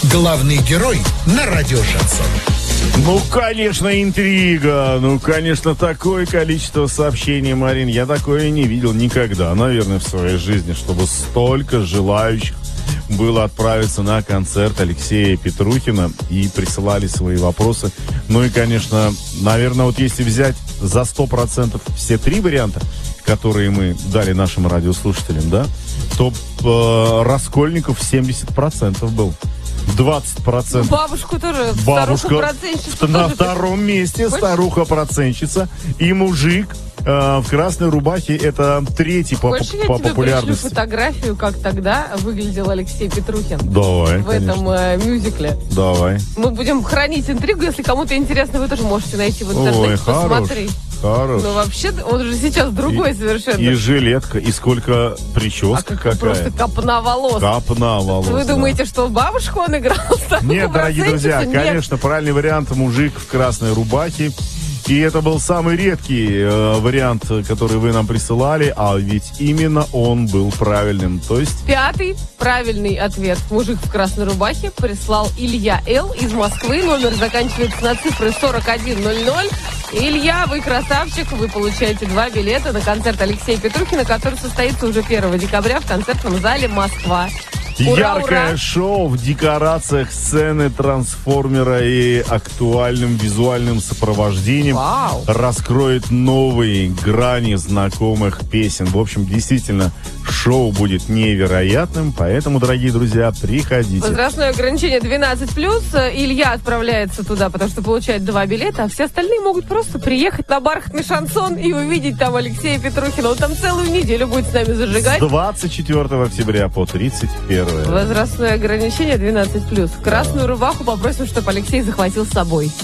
Главный герой на радио «Шансон». Ну, конечно, интрига. Ну, конечно, такое количество сообщений, Марин, я такое не видел никогда, наверное, в своей жизни, чтобы столько желающих было отправиться на концерт Алексея Петрухина и присылали свои вопросы. Ну и, конечно, наверное, вот если взять за 100% все три варианта, которые мы дали нашим радиослушателям, да, то Раскольников 70% был. 20%. Бабушку тоже. Бабушка на втором месте, старуха-процентщица. И мужик в красной рубахе, это третий по популярности. Я тебе пришлю фотографию, как тогда выглядел Алексей Петрухин. Давай, в этом мюзикле. Давай. Мы будем хранить интригу, если кому-то интересно, вы тоже можете найти в интернете, посмотреть. Хорош. Ну, вообще, он же сейчас другой совершенно. И жилетка, и сколько прическа какая. Просто копна волос. Копна волос. Вы думаете, что бабушку он играл? Нет, дорогие друзья, конечно, правильный вариант — мужик в красной рубахе. И это был самый редкий вариант, который вы нам присылали, а ведь именно он был правильным. То есть... Пятый правильный ответ. Мужик в красной рубахе прислал Илья Л. из Москвы. Номер заканчивается на цифры 4100. Илья, вы красавчик, вы получаете 2 билета на концерт Алексея Петрухина, который состоится уже 1 декабря в концертном зале «Москва». Ура, яркое ура. шоу в декорациях сцены трансформера и актуальным визуальным сопровождением. Вау. Раскроет новые грани знакомых песен. В общем, действительно, шоу будет невероятным, поэтому, дорогие друзья, приходите. Возрастное ограничение 12+. Илья отправляется туда, потому что получает 2 билета, а все остальные могут просто приехать на бархатный шансон и увидеть там Алексея Петрухина. Он там целую неделю будет с нами зажигать. С 24 октября по 31. Возрастное ограничение 12+. Красную рубаху попросим, чтобы Алексей захватил с собой.